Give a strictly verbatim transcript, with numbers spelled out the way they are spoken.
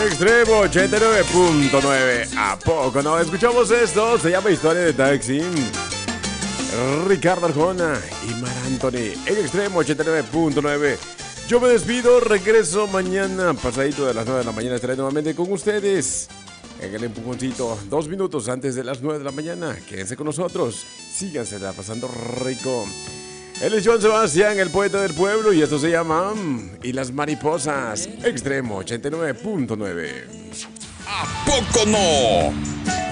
Extremo ochenta y nueve punto nueve. ¿A poco no? Escuchamos esto. Se llama Historia de Taxi. Ricardo Arjona y Mar Anthony en Extremo ochenta y nueve punto nueve. Yo me despido, regreso mañana pasadito de las nueve de la mañana. Estaré nuevamente con ustedes en el empujoncito, dos minutos antes de las nueve de la mañana. Quédense con nosotros, síganse la pasando rico. Él es Joan Sebastián, el poeta del pueblo, y esto se llama Y las mariposas. Extremo ochenta y nueve punto nueve. ¿A poco no?